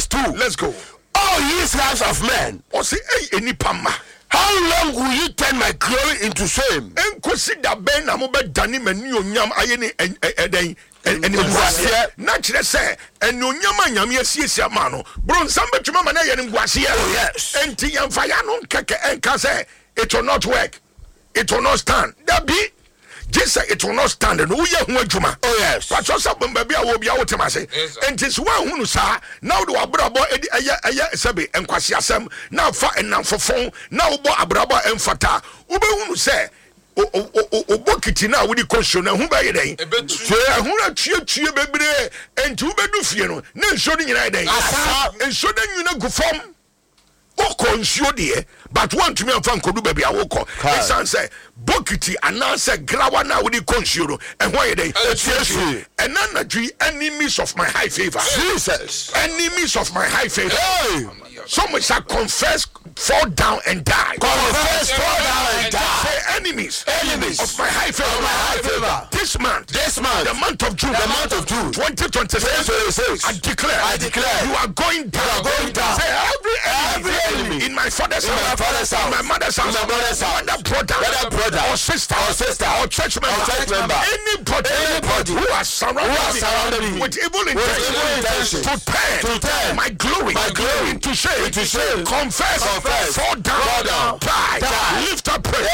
verse 2. Let's go. Oh, ye sons of men, Osi eni pama. how long will you turn my glory into shame? Enkosi da ben na mo be dani mani onyam aye ni eden Ngwase. na kire se eni onyam anyam asiesie ama no bro nsam betuma ma na ye ni ngwase yes. enti yemfa ya no keke enka se it will not work, it will not stand. That be just say it will not stand. No ye hu adwuma. Oh yes. But so some baby a wo bia wo tema se enti so wan hu no sa now do abrabo edi aya sebe enkwase asem na fa enam fofon na wo bo abrabo emfata wo be hu no se o bokiti na wo di question na hu ba ye den so hu na tue bebre enti wo be du fie no na nso ni nyina den nso na nyuna gu fom o konsuo de but want to me fan kodu baby awoko esan say bokiti ananse grawa na wo di konsuo no ehwo ye den and nanadwi enemies of my high favor. Jesus. Enemies of my high favor. Hey. Some shall confess, fall down and die. Confess, fall down and die. Say enemies of my high favor. Of my high favor. This month, the month of June, 2026, I declare, you are going down. Say every enemy in my father's house, in my mother's house, whether brother or sister or church member, anybody who has surrounded me with evil intentions to turn my glory into shame. Confess, fall down, die, lift up prayer.